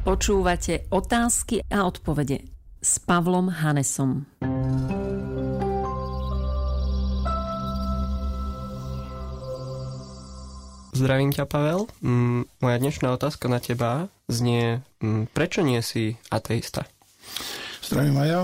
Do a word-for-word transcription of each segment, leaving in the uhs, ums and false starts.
Počúvate Otázky a odpovede s Pavlom Hanesom. Zdravím ťa, Pavel. Moja dnešná otázka na teba znie, prečo nie si ateista? Zdravím aj ja.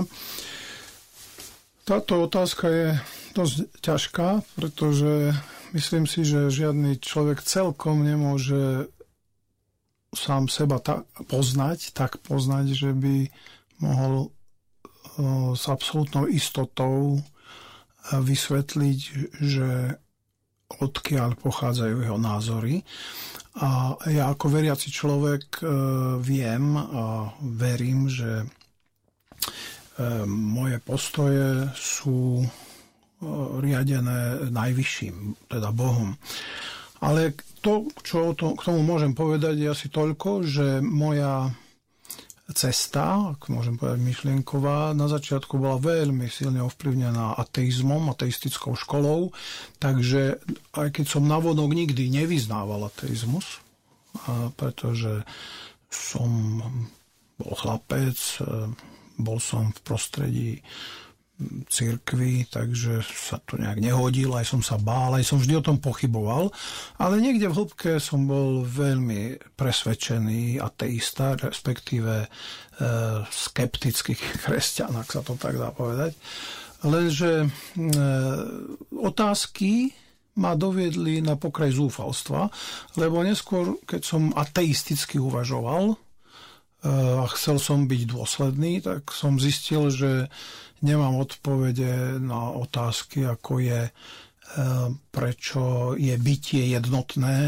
Táto otázka je dosť ťažká, pretože myslím si, že žiadny človek celkom nemôže sám seba ta- poznať, tak poznať, že by mohol uh, s absolútnou istotou uh, vysvetliť, že odkiaľ pochádzajú jeho názory. A ja ako veriaci človek uh, viem a verím, že uh, moje postoje sú uh, riadené najvyšším, teda Bohom. Ale to, čo to, k tomu môžem povedať, je asi toľko, že moja cesta, ak môžem povedať myšlienková, na začiatku bola veľmi silne ovplyvnená ateizmom, ateistickou školou, takže aj keď som navonok nikdy nevyznával ateizmus, pretože som bol chlapec, bol som v prostredí cirkvi, takže sa to nejak nehodilo, aj som sa bál, aj som vždy o tom pochyboval, ale niekde v hĺbke som bol veľmi presvedčený ateista, respektíve e, skeptický kresťan, ak sa to tak dá povedať. Lenže e, otázky ma doviedli na pokraj zúfalstva, lebo neskôr, keď som ateisticky uvažoval a chcel som byť dôsledný, tak som zistil, že nemám odpovede na otázky, ako je, prečo je bytie jednotné